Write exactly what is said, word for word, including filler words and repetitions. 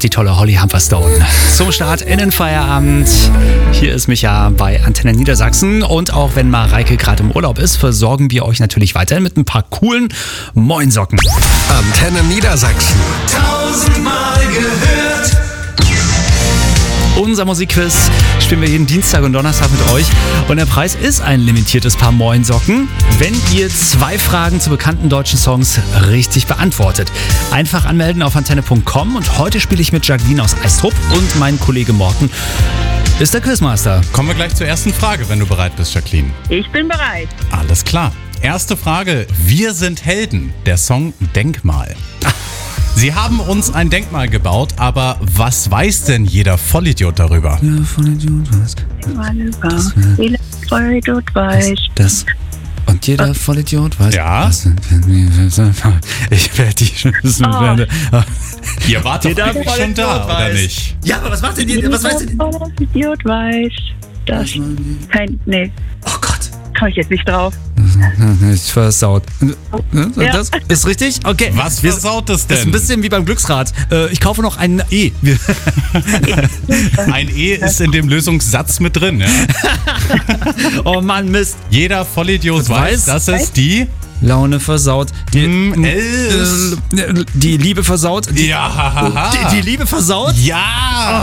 die tolle Holly Humberstone. Zum Start in den Feierabend. Hier ist Micha bei Antenne Niedersachsen. Und auch wenn Mareike gerade im Urlaub ist, versorgen wir euch natürlich weiterhin mit ein paar coolen Moinsocken. Antenne Niedersachsen. Tausendmal gehört. Unser Musikquiz spielen wir jeden Dienstag und Donnerstag mit euch. Und der Preis ist ein limitiertes Paar Moinsocken, wenn ihr zwei Fragen zu bekannten deutschen Songs richtig beantwortet. Einfach anmelden auf antenne punkt com. Und heute spiele ich mit Jacqueline aus Eistrup und mein Kollege Morten ist der Quizmaster. Kommen wir gleich zur ersten Frage, wenn du bereit bist, Jacqueline. Ich bin bereit. Alles klar. Erste Frage. Wir sind Helden. Der Song Denkmal. Sie haben uns ein Denkmal gebaut, aber was weiß denn jeder Vollidiot darüber? Jeder Vollidiot weiß. Jeder Vollidiot weiß. Das. Und jeder Vollidiot weiß. Ja. Was, ich werde die Schlüssel. Oh. Ihr wart doch Jeder eigentlich schon da, Vollidiot oder weiß. nicht? Ja, aber was macht denn ihr? Was weiß denn? Jeder Vollidiot weiß. Das. Kein. Nee. Oh Gott. Komme ich jetzt nicht drauf. Ist versaut. Ja. Das ist richtig? Okay. Was Wir- versaut es Das ist ein denn? bisschen wie beim Glücksrad. Äh, Ich kaufe noch ein E. Wir- Ein E ist in dem Lösungssatz mit drin. Ja? Oh Mann, Mist. Jeder Vollidiot weiß, weiß? dass es die... Laune versaut. Die, Mm, L. äh, die Liebe versaut. Die, Ja, hahaha. die, die Liebe versaut? Ja!